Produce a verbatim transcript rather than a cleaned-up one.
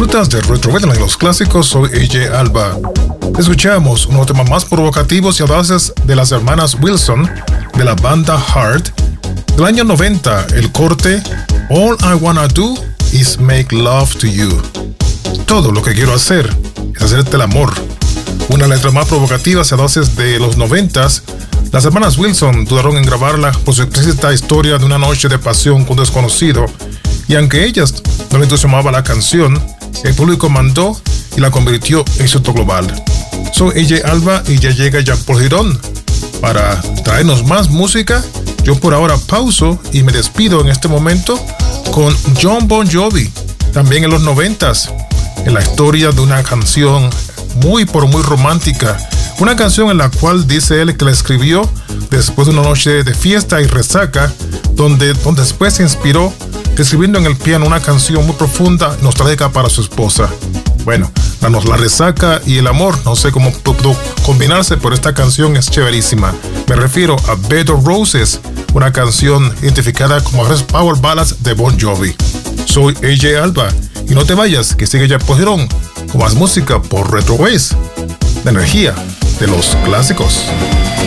Disfrutas de Retro Wave en los clásicos, soy A J Alba. Escuchamos uno de los temas más provocativos y audaces de las hermanas Wilson de la banda Heart del año noventa, el corte All I Wanna Do Is Make Love to You. Todo lo que quiero hacer es hacerte el amor. Una de las letras más provocativas y audaces de los noventas. Las hermanas Wilson dudaron en grabarla por su explícita historia de una noche de pasión con un desconocido, y aunque ellas no le entusiasmaba la canción, el público mandó y la convirtió en éxito global. Soy A J Alba y ya llega Jack Paul Girón para traernos más música. Yo por ahora pauso y me despido en este momento con Jon Bon Jovi, también en los noventas, en la historia de una canción muy por muy romántica. Una canción en la cual dice él que la escribió después de una noche de fiesta y resaca, donde, donde después se inspiró escribiendo en el piano una canción muy profunda y nostálgica para su esposa. Bueno, la, la resaca y el amor, no sé cómo pudo combinarse, pero esta canción es chéverísima. Me refiero a Bed of Roses, una canción identificada como Power Ballads de Bon Jovi. Soy A J Alba y no te vayas, que sigue Jack Paul Girón con más música por Retro Waves, la energía de los clásicos.